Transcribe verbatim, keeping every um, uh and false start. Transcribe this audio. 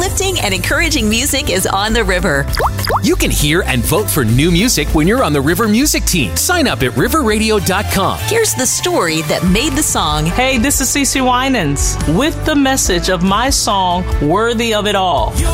uplifting and encouraging music is on the river. You can hear and vote for new music when you're on the River Music Team. Sign up at river radio dot com. Here's the story that made the song. Hey, this is CeCe Winans with the message of my song, Worthy of It All.